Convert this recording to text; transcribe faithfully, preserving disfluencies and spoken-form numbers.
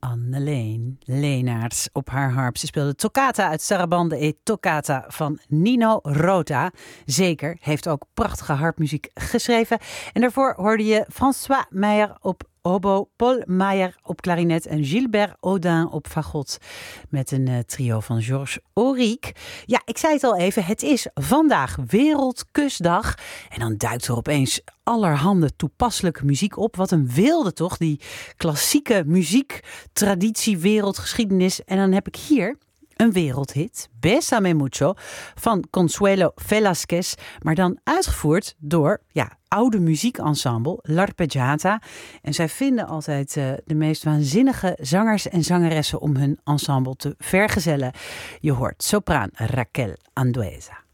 Anneleen Leenaerts op haar harp. Ze speelde Toccata uit Sarabande e Toccata van Nino Rota. Zeker, heeft ook prachtige harpmuziek geschreven. En daarvoor hoorde je François Meyer op oboe, Paul Meyer op klarinet en Gilbert Audin op fagot. Met een uh, trio van Georges Auric. Ja, ik zei het al even, het is vandaag Wereldkusdag. En dan duikt er opeens allerhande toepasselijke muziek op. Wat een wilde toch, die klassieke muziek, traditie, wereldgeschiedenis. En dan heb ik hier een wereldhit, Bésame Mucho, van Consuelo Velázquez, maar dan uitgevoerd door ja, oude muziekensemble L'Arpeggiata. En zij vinden altijd uh, de meest waanzinnige zangers en zangeressen om hun ensemble te vergezellen. Je hoort sopraan Raquel Andueza.